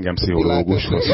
engem pszichológushoz.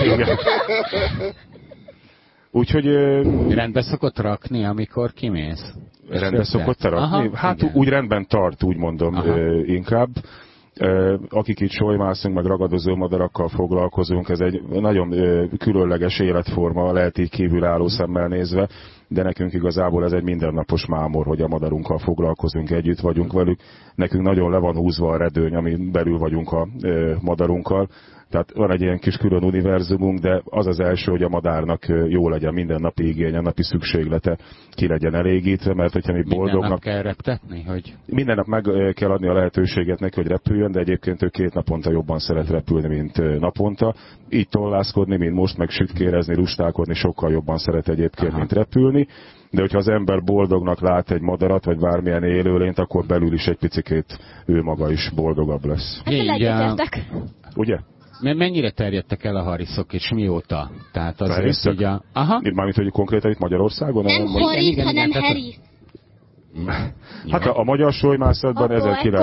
Úgyhogy... Rendbe szokott rakni, amikor kimész? Rendbe szokott rakni? Hát igen. Úgy rendben tart, úgy mondom inkább. Akik itt solymászunk, meg ragadozó madarakkal foglalkozunk, ez egy nagyon különleges életforma, lehet így kívülálló szemmel nézve, de nekünk igazából ez egy mindennapos mámor, hogy a madarunkkal foglalkozunk, együtt vagyunk velük. Nekünk nagyon le van húzva a redőny, amin belül vagyunk a madarunkkal. Tehát van egy ilyen kis külön univerzumunk, de az az első, hogy a madárnak jó legyen minden napi igénye, napi szükséglete ki legyen elégítve, mert hogyha mi boldognak... Minden nap kell reptetni? Hogy... Minden nap meg kell adni a lehetőséget neki, hogy repüljön, de egyébként ő 2 naponta jobban szeret repülni, mint naponta. Így tollászkodni, mint most, meg sütkérezni, lustálkodni sokkal jobban szeret egyébként, mint repülni. De hogyha az ember boldognak lát egy madarat, vagy bármilyen élőlényt, akkor belül is egy picikét ő maga is boldogabb lesz. Egyetértek. Ugye? Mennyire terjedtek el a hariszok, és mióta? Tehát azért, hogy a... Mármint, hogy konkrétan itt Magyarországon? Nem harisz, hanem herisz. Hát a magyar solymászatban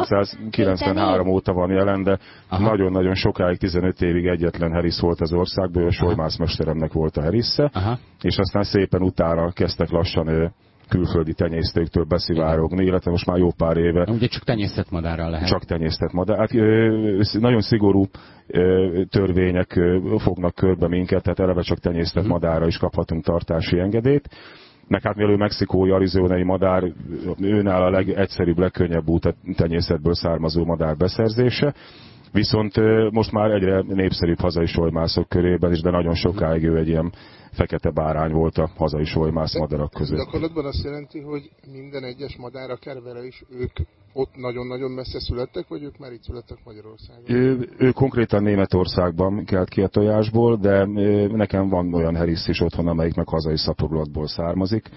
1993 óta van jelen, de nagyon-nagyon sokáig, 15 évig egyetlen herisz volt az országban, a solymászmesteremnek volt a herisze, és aztán szépen utána kezdtek lassan külföldi tenyésztőktől beszivárogni, illetve most már jó pár éve. Ugye csak tenyésztett madárral lehet. Csak tenyésztett madár. Hát nagyon szigorú törvények fognak körbe minket, tehát eleve csak tenyésztett madárra is kaphatunk tartási engedélyt. Meg hát mielőtt mexikói, arizonai madár, őnál a legegyszerűbb, legkönnyebb út a tenyészetből származó madár beszerzése. Viszont most már egyre népszerűbb hazai solymászok körében is, de nagyon sokáig ő egy ilyen fekete bárány volt a hazai solymász madarak között. Gyakorlatban azt jelenti, hogy minden egyes madár, akár vele is, ők ott nagyon-nagyon messze születtek, vagy ők már itt születtek Magyarországon? Ő konkrétan Németországban kelt ki a tojásból, de nekem van olyan herisz is otthon, amelyik meg hazai szaporulatból származik.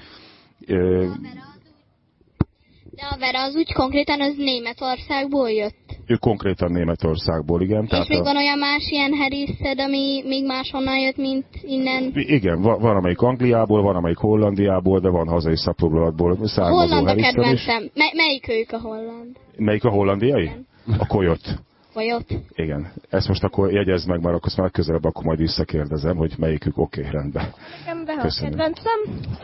De a Vera az úgy konkrétan az Németországból jött? Ő konkrétan Németországból, igen. És még van olyan más ilyen heriszed, ami még máshonnan jött, mint innen? Igen, van amelyik Angliából, van amelyik Hollandiából, de van hazai szaporulatból származó heriszed is. Kedvencem. Melyik ők a holland? Melyik a hollandiai? Igen. A Coyote. Coyote. Igen. Ezt most akkor jegyezd meg, mert akkor már közelebb akkor majd visszakérdezem, hogy melyikük rendben. Nekem be a kedvencem.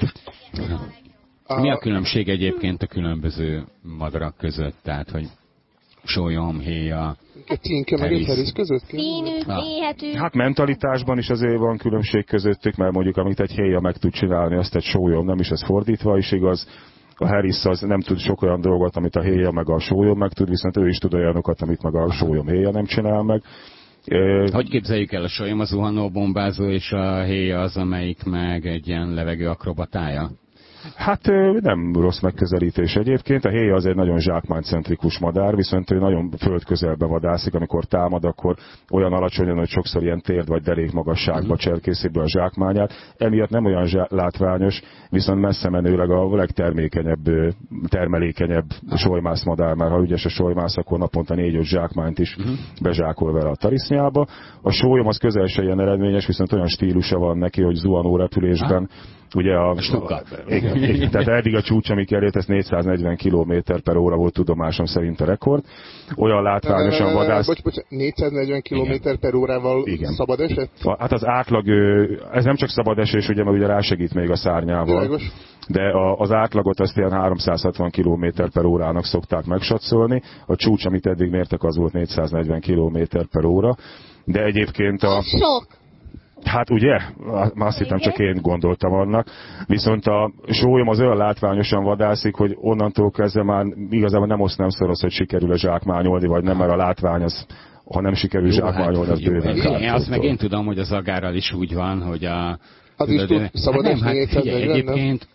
Mi a különbség egyébként a különböző madarak között? Tehát, hogy sólyom, héja, egy tínke meg egy herisz között? Színű, éhető. Hát mentalitásban is azért van különbség közöttük, mert mondjuk amit egy héja meg tud csinálni, azt egy sólyom nem is, ez fordítva is igaz. A herisz az nem tud sok olyan dolgot, amit a héja meg a sólyom meg tud, viszont ő is tud olyanokat, amit meg a sólyom héja nem csinál meg. Hogy képzeljük el, a sólyom az zuhanó bombázó, és a héja az, amelyik meg egy ilyen levegő akrobatája? Hát nem rossz megközelítés egyébként. A héja az egy nagyon zsákmánycentrikus madár, viszont ő nagyon földközelbe vadászik, amikor támad, akkor olyan alacsonyan, hogy sokszor ilyen térd vagy derék magasságba cserkészi be a zsákmányát. Emiatt nem olyan látványos, viszont messze menőleg a legtermékenyebb, termelékenyebb solymászmadár, mert ha ügyes a solymász, akkor naponta 4-5 zsákmányt is bezsákol vele a tarisznyába. A sólyom az közel se ilyen eredményes, viszont olyan stílusa van neki, hogy zuhanó repülésben ugye igen, tehát eddig a csúcs, amik elért, ez 440 km/h volt tudomásom szerint a rekord. Olyan látványosan vadász... 440 km/h szabad eset? Hát az átlag, ez nem csak szabad esés, ugye, mert ugye rásegít még a szárnyával. Világos. De az átlagot azt ilyen 360 km/h-nak szokták megsatszolni. A csúcs, amit eddig mértek, az volt 440 km/h. De egyébként Sok! Hát ugye? Azt hittem, csak én gondoltam annak. Viszont a sólyom az olyan látványosan vadászik, hogy onnantól kezdve már igazából nem oszd nem szoros, hogy sikerül a zsákmányolni, vagy nem, mert a látvány az, ha nem sikerül zsákmányolni, az bőven kártól. Azt meg én tudom, hogy az agárral is úgy van, hogy a... Az is tud szabad egyébként...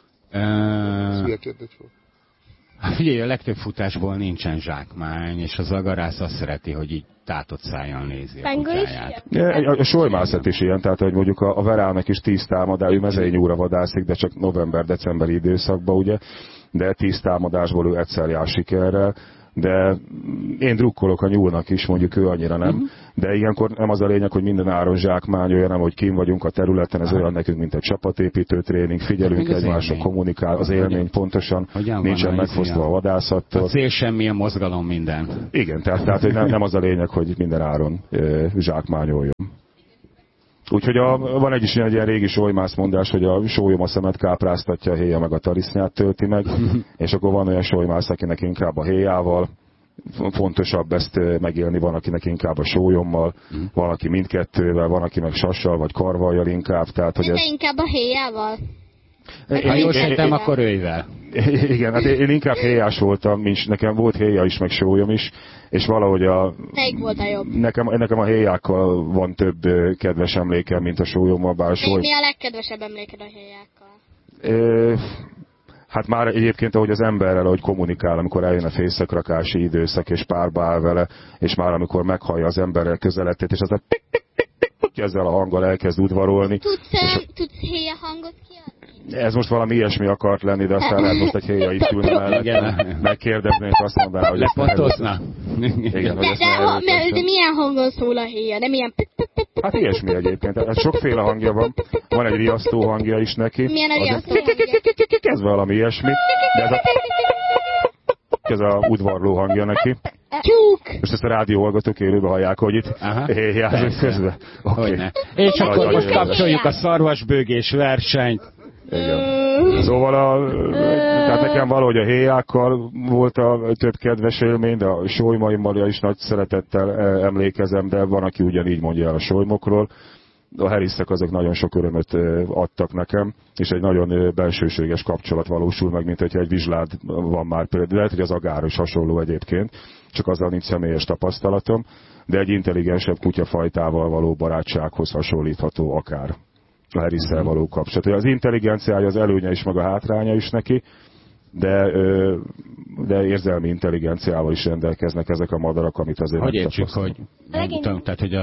Figyelj, a legtöbb futásból nincsen zsákmány, és az agarász azt szereti, hogy így tátott szájjal nézi a kutyáját. A solymászat is ilyen, tehát hogy mondjuk a Verának is 10 támadás, ő mezeinyúra vadászik, de csak november-decemberi időszakban, ugye, de 10 támadásból ő egyszer jár sikerrel. de én drukkolok a nyúlnak is, mondjuk ő annyira nem, de ilyenkor nem az a lényeg, hogy minden áron zsákmányolja, nem, hogy kim vagyunk a területen, ez olyan nekünk, mint egy csapatépítő tréning, figyelünk egymásra, kommunikál, az élmény pontosan, nincsen megfosztva a vadászattól. A cél semmilyen mozgalom minden. Igen, tehát hogy nem az a lényeg, hogy minden áron zsákmányoljon. Úgyhogy van egy is ilyen régi sólymász mondás, hogy a sólyom a szemet kápráztatja, a héja meg a tarisznyát tölti meg, és akkor van olyan sólymász, akinek inkább a héjával fontosabb ezt megélni, van, akinek inkább a sólyommal, van, aki mindkettővel, van, aki meg sassal vagy karvajjal inkább. Tehát, hogy ez... inkább a héjával. Ha jól sejtem, akkor őivel. Igen, hát én inkább héjás voltam, nekem volt héja is, meg sólyom is, és valahogy melyik volt a jobb? Nekem a héjákkal van több kedves emlékem, mint a sólyommal, bár Mi a legkedvesebb emléked a héjákkal? Hát már egyébként, ahogy az emberrel, ahogy kommunikál, amikor eljön a fészekrakási időszak, és párba áll vele, és már amikor meghallja az emberrel közeledtét, és aztán ezzel a hanggal elkezd udvarolni. Tudsz héja hangot kiadni? Ez most valami ilyesmi akart lenni, de aztán lehet most egy héja itt ülni mellett. Megkérdeznék, azt mondaná, hogy lepontozna. Igen, hogy de milyen hangon szól a héja? Nem ilyen... Hát ilyesmi egyébként. Hát sokféle hangja van. Van egy riasztó hangja is neki. Milyen a riasztó hangja? Ez valami ilyesmi. De ez a udvarló hangja neki. Most ezt a rádióhallgatók élőben hallják, hogy itt héjázunk közben. Okay. És akkor most kapcsoljuk a szarvasbőgés versenyt. Igen. Szóval tehát nekem valahogy a héjákkal volt a több kedves élmény, de a sólymaimmal is nagy szeretettel emlékezem, de van, aki ugyanígy mondja el a sólymokról. A heriszek azok nagyon sok örömöt adtak nekem, és egy nagyon bensőséges kapcsolat valósul meg, mint hogyha egy vizslád van már például. Lehet, hogy az agár is hasonló egyébként, csak azzal nincs személyes tapasztalatom, de egy intelligensebb kutyafajtával való barátsághoz hasonlítható akár a herisszel való kapcsolat. Az intelligenciája az előnye is, meg a hátránya is neki, de érzelmi intelligenciával is rendelkeznek ezek a madarak, amit azért hogy értsük, hogy nem tudom, tehát, hogy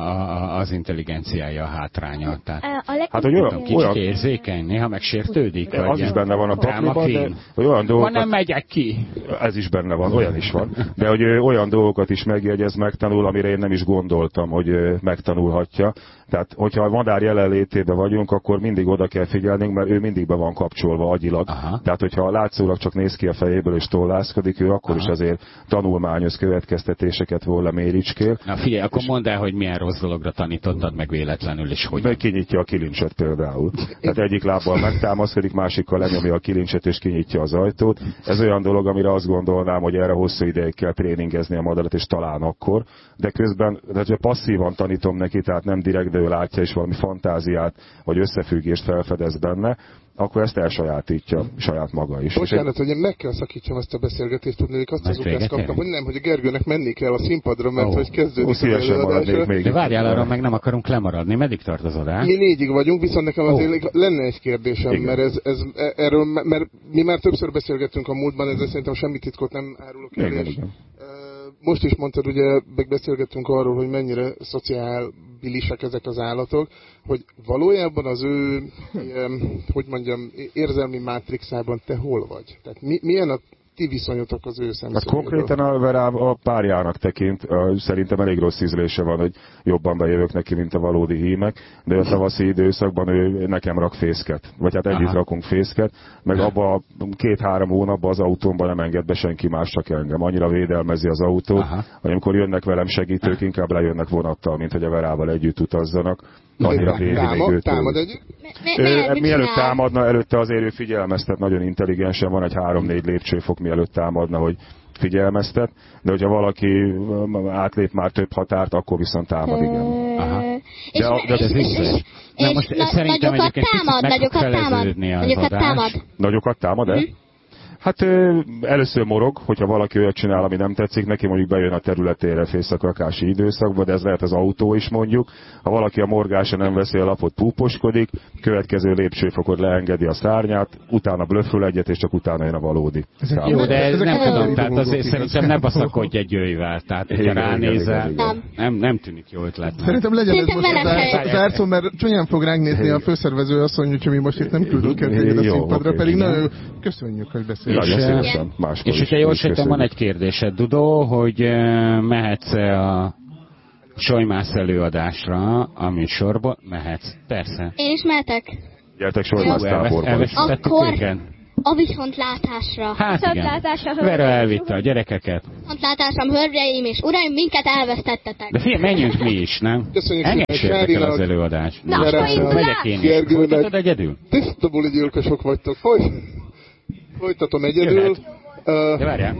az intelligenciája a hátránya. Tehát, hát, hogy olyan, kicsit érzékeny, néha megsértődik. Az is benne van a pakliban, de olyan dolgokat... nem megyek ki. Ez is benne van, olyan is van. De hogy olyan dolgokat is megjegyez, megtanul, amire én nem is gondoltam, hogy megtanulhatja. Tehát, hogyha a madár jelenlétében vagyunk, akkor mindig oda kell figyelnünk, mert ő mindig be van kapcsolva agyilag. Aha. Tehát, hogyha látszólag csak néz ki a fejéből és tollászkodik, ő akkor is azért tanulmányoz, következtetéseket von le méricskél. Na figyelj, akkor mondd el, hogy milyen rossz dologra tanítottad meg véletlenül, és hogy. Meg kinyitja a kilincset például. Tehát egyik lábbal megtámaszkodik, másikkal lenyomja a kilincset és kinyitja az ajtót. Ez olyan dolog, amire azt gondolnám, hogy erre hosszú ideig kell tréningezni a madarat, és talán akkor. De közben, tehát passzívan tanítom neki, tehát nem direkt, de ő látja és valami fantáziát, vagy összefüggést felfedez benne, akkor ezt elsajátítja saját maga is. Bocsánat, hogy én meg kell szakítsam ezt a beszélgetést, tudni, azt az utást kaptam, hogy nem, hogy a Gergőnek menni kell a színpadra, mert hogy kezdődik az előadás. De várjál, arra meg nem akarunk lemaradni. Meddig tart az adás? Mi 4-ig vagyunk, viszont nekem azért lenne egy kérdésem, mert erről, mert mi már többször beszélgettünk a múltban, ezzel szerintem semmi titkot nem árulok el. Most is mondtad, ugye megbeszélgettünk arról, hogy mennyire szociábilisek ezek az állatok, hogy valójában az ő, hogy mondjam, érzelmi mátrixában te hol vagy? Tehát milyen a ti viszonyotok az ő szemszögéből? Hát konkrétan a Veráv a párjának tekint, szerintem elég rossz ízlése van, hogy jobban bejövök neki, mint a valódi hímek, de a tavaszi időszakban ő nekem rak fészket, vagy hát együtt rakunk fészket, meg abban a 2-3 hónapban az autómban nem enged be senki más, csak engem. Annyira védelmezi az autót, hogy amikor jönnek velem segítők, inkább lejönnek vonattal, mint hogy a Verával együtt utazzanak. Annyira védi még őt. Támad együtt? Mielőtt támadna, előtte azért ő figyelmeztet, nagyon intelligensen, van egy 3-4 lépcsőfok, mielőtt támadna, hogy figyelmeztet, de hogyha valaki átlép már több határt, akkor viszont támad, igen. Aha. De ez vicces. Na most szerintem egyébként picit meg fog feleződni az adás. Nagyokat támad, Hát először morog, hogyha valaki olyat csinál, ami nem tetszik neki, mondjuk bejön a területére fészakrakási időszakban, de ez lehet az autó is mondjuk. Ha valaki a morgása nem veszi a lapot, púposkodik, következő lépcsőfokot leengedi a szárnyát, utána blöfföl egyet, és csak utána jön a valódi. Jó, de ez nem tudom, tehát azért szerintem ne baszakodj egy győjvel, tehát hogyha ránézel, nem tűnik jó ötlet. Szerintem legyen ez most az árcó, mert csúnyán fog ránk nézni a főszervező asszony, úgyhogy mi most itt nem küldünk el téged a színpadra, pedig nagyon köszönjük, hogy beszélünk. És hogyha jól sejtem, van egy kérdésed, Dudó, hogy mehetsz a Solymász előadásra a műsorból? Mehetsz, persze. Én is mehetek. Gyertek Solymász táborba. Akkor a viszontlátásra. Hát igen. Vera elvitte a gyerekeket. Viszontlátásra, hölgyeim és uraim, minket elvesztettetek. De figyelj, menjünk mi is, nem? Engem is érdekel az előadás. Na, megyek én is. Folytatod egyedül? Tiszta buli gyilkosok vagytok. Folytatom egyedül. De várjál.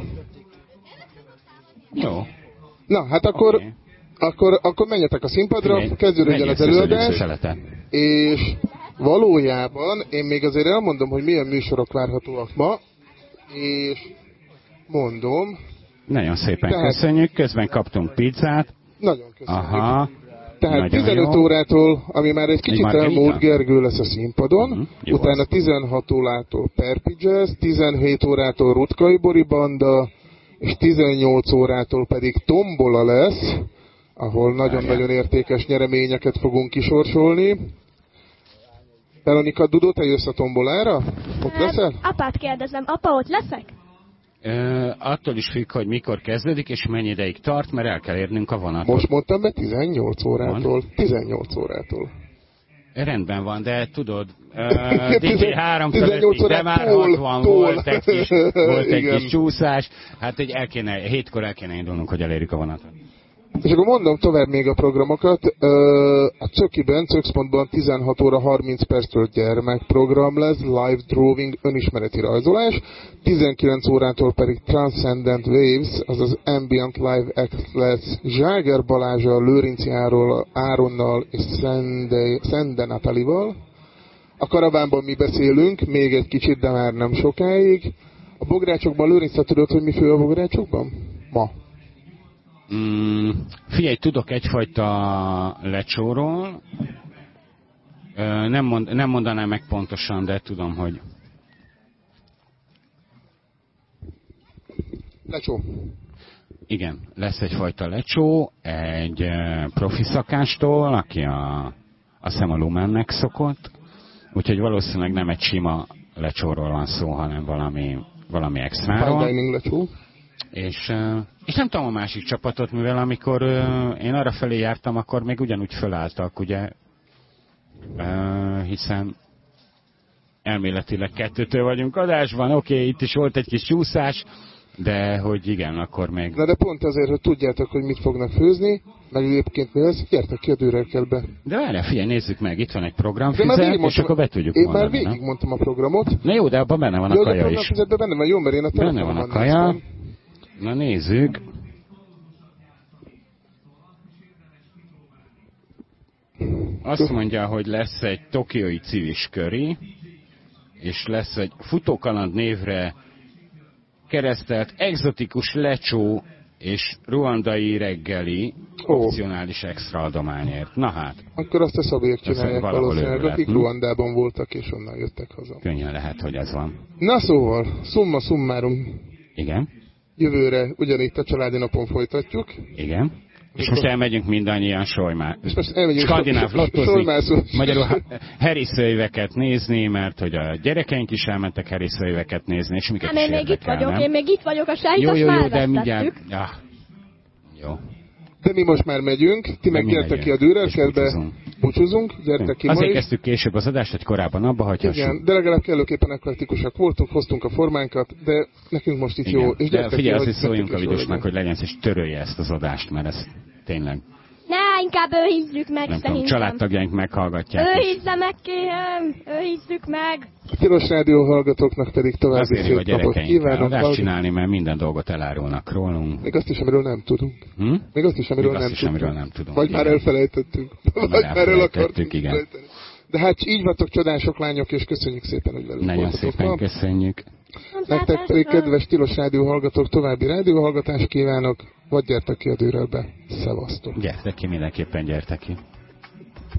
Jó. Na, hát akkor menjetek a színpadra, kezdődjön az előadás. És valójában én még azért elmondom, hogy milyen műsorok várhatóak ma, és mondom. Nagyon szépen köszönjük, közben kaptunk pizzát. Nagyon köszönjük. Aha. Tehát nagyon 15 jó. Órától, ami már egy kicsit elmúlt, Gergő lesz a színpadon, utána 16 órától Perpi Jazz, 17 órától Rutkai Bori Banda, és 18 órától pedig Tombola lesz, ahol nagyon-nagyon értékes nyereményeket fogunk kisorsolni. Veronika, Dudó, te jössz a tombolára? Ott leszel? Apát kérdezem, apa, ott leszek? Attól is függ, hogy mikor kezdődik, és mennyi ideig tart, mert el kell érnünk a vonatot. Most mondtam be 18 órától. 18 órától. Rendben van, de tudod, DJ 3 fölöttig, de már 60 volt egy kis csúszás. Hát egy 7-kor el kéne indulnunk, hogy elérjük a vonatot. És akkor mondom tovább még a programokat. A Cökiben, Cökszpontban 16 óra 30 perctől gyermekprogram lesz, live drawing, önismereti rajzolás. 19 órától pedig Transcendent Waves, azaz Ambient Live Act lesz Zságer Balázsal, Lőrinci Áronnal és Szende Natalival. A Karavánban mi beszélünk, még egy kicsit, de már nem sokáig. A Bográcsokban, Lőrinc, tudod, hogy mi fő a Bográcsokban? Ma. Figyelj, tudok egyfajta lecsóról. Nem mondanám meg pontosan, de tudom, hogy... Lecsó. Igen, lesz egyfajta lecsó, egy profi szakástól, aki azt hiszem a Lumennek szokott. Úgyhogy valószínűleg nem egy sima lecsóról van szó, hanem valami extráról. Fine dining lecsó. És nem tudom a másik csapatot, mivel amikor én arra felé jártam, akkor még ugyanúgy fölálltak, ugye, hiszen elméletileg 2-től vagyunk adásban, oké, itt is volt egy kis csúszás, de hogy igen, akkor még... Na de pont azért, hogy tudjátok, hogy mit fognak főzni, meg egyébként mi lesz, gyertek ki a Dürerkelbe. De várjál, figyelj, nézzük meg, itt van egy programfüzet, és akkor be tudjuk mondani. Én már végigmondtam a programot. Na jó, de abban benne van a kaja is. Benne van, jó, mert én a benne van a kaja. Néztem. Na nézzük. Azt mondja, hogy lesz egy tokiói civis curry, és lesz egy futókaland névre keresztelt egzotikus lecsó és ruandai reggeli opcionális extra adományért. Na hát. Akkor azt a szabélyek csinálják valószínűleg, akik Ruandában voltak és onnan jöttek haza. Könnyen lehet, hogy ez van. Na szóval, summa summarum. Igen. Jövőre ugyanitt a családi napon folytatjuk. Igen. És most elmegyünk mindannyian skandináv lottozni, magyarul heriszőjveket nézni, mert hogy a gyerekeink is elmentek heriszőjveket nézni, és miket is érdekel, én még itt vagyok, a sejtos már de mindjárt... Ja. Jó. De mi most már megyünk, ti meg gyertek ki a Dürerkelbe, búcsúzunk, gyertek ki azért kezdtük később az adást, hogy korábban abba hagyhassuk. Igen, de legalább kellőképpen eklektikusak voltunk, hoztunk a formánkat, de nekünk most itt igen. Jó. És de figyelj, azt is szóljunk a videósnak, hogy legyen, és törölje ezt az adást, mert ez tényleg... Ne, inkább őrizzük meg, nem szerintem. Tudom, családtagjaink meghallgatják. Őrizze meg, kérem, őrizzük meg. A Tilos Rádió hallgatóknak pedig további szép napot kívánok. Adást csinálni, mert minden dolgot elárulnak rólunk. Még azt is, amiről nem tudunk. Még azt is, amiről nem tudunk. Vagy már elfelejtettünk. Vagy már el akartunk igen. De hát így vagytok csodások lányok, és köszönjük szépen, hogy velünk nagyon szépen köszönjük. Nektek pedig kedves Tilos Rádió hallgatók, további rádióhallgatást kívánok, vagy gyertek ki a Dürerbe. Szevasztok. Gyertek ki, mindenképpen gyertek ki.